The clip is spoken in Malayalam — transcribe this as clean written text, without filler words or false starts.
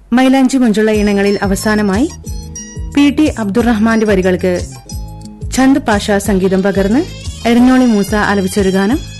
മൈലാഞ്ചി മഞ്ചുള്ള ഇനങ്ങളിൽ അവസാനമായി പി ടി അബ്ദുറഹ്മാന്റെ വരികൾക്ക് ചന്ദ് പാഷ സംഗീതം പകർന്ന് എരഞ്ഞോളി മൂസ ആലപിച്ചൊരു ഗാനം.